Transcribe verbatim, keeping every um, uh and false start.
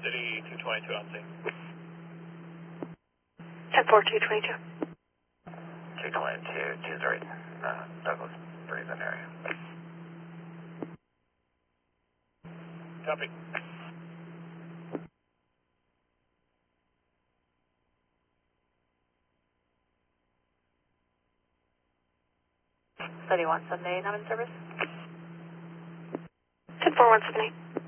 City two twenty-two on scene. ten four, two twenty-two. two twenty-two, two zero eight, uh, Douglas, Breathe area. Copy. City one seven eight, not in service. ten four, one seven eight.